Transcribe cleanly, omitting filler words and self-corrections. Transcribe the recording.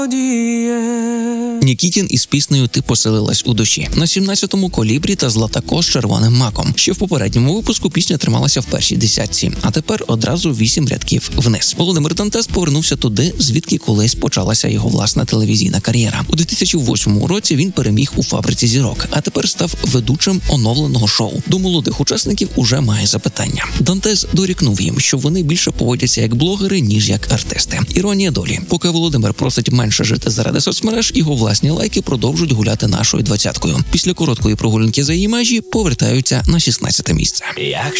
Нікітін із піснею «Ти поселилась у душі». На 17-му «Колібрі» та «Златако» з червоним маком. Ще в попередньому випуску пісня трималася в першій десятці, а тепер одразу 8 рядків вниз. Володимир Дантес повернувся туди, звідки колись почалася його власна телевізійна кар'єра. У 2008 році він переміг у «Фабриці зірок», а тепер став ведучим оновленого шоу. До молодих учасників уже має запитання. Дантес дорікнув їм, що вони більше поводяться як блогери, ніж як артисти. Іронія долі. Поки Володимир просить менше жити заради соцмереж, його власні лайки продовжують гуляти нашою 20-кою. Після короткої прогулянки за її межі повертаються на 16-те місце.